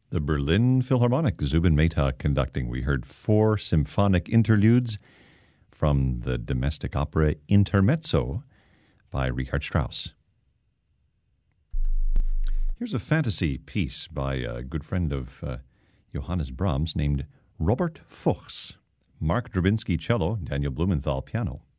The Berlin Philharmonic, Zubin Mehta conducting. We heard 4 symphonic interludes from the domestic opera Intermezzo by Richard Strauss. Here's a fantasy piece by a good friend of Johannes Brahms named Robert Fuchs. Mark Drabinski cello, Daniel Blumenthal piano.